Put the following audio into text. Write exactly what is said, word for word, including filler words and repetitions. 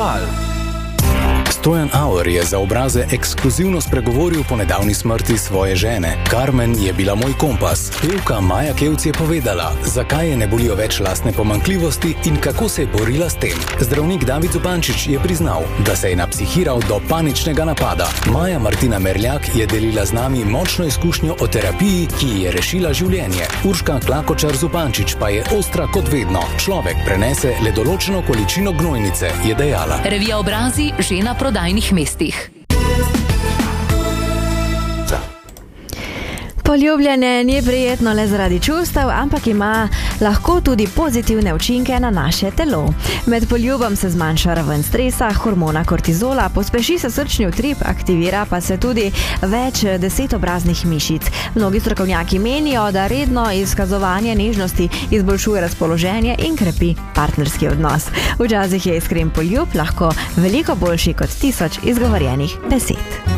Val. Stojan Auer je za Obraze ekskluzivno spregovoril po nedavni smrti svoje žene. Carmen je bila moj kompas. Pevka Maja Kevc je povedala, zakaj je ne bolijo več lastne pomanjkljivosti in kako se je borila s tem. Zdravnik David Zupančič je priznal, da se je napsihiral do paničnega napada. Maja Martina Merljak je delila z nami močno izkušnjo o terapiji, ki ji je rešila življenje. Urška Klakočar Zupančič pa je ostra kot vedno. Človek prenese le določeno količino gnojnice, je dejala. Revija Obrazi že na prodajnih mestih. Poljubljanje ni prijetno le zaradi čustev, ampak ima lahko tudi pozitivne učinke na naše telo. Med poljubom se zmanjša raven stresa, hormona kortizola, pospeši se srčni utrip, aktivira pa se tudi več deset obraznih mišic. Mnogi strokovnjaki menijo, da redno izkazovanje nežnosti izboljšuje razpoloženje in krepi partnerski odnos. Včasih je iskren poljub lahko veliko boljši kot tisoč izgovorjenih besed.